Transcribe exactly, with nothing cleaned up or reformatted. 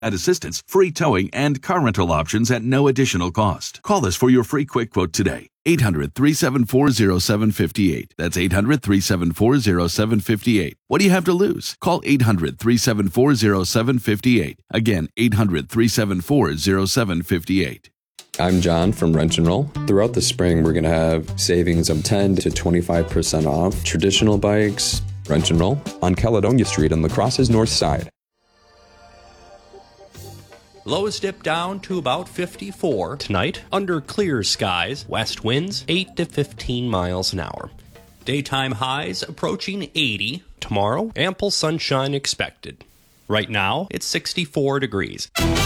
At assistance, free towing, and car rental options at no additional cost. Call us for your free quick quote today. eight hundred, three seven four, zero seven five eight. That's eight hundred, three seven four, zero seven five eight. What do you have to lose? Call eight hundred, three seven four, zero seven five eight. Again, eight hundred, three seven four, zero seven five eight. I'm John from Wrench and Roll. Throughout the spring, we're going to have savings of ten to twenty-five percent off traditional bikes. Wrench and Roll on Caledonia Street on La Crosse's north side. Lows dip down to about fifty-four. Tonight, under clear skies, west winds eight to fifteen miles an hour. Daytime highs approaching eighty. Tomorrow, ample sunshine expected. Right now, it's sixty-four degrees.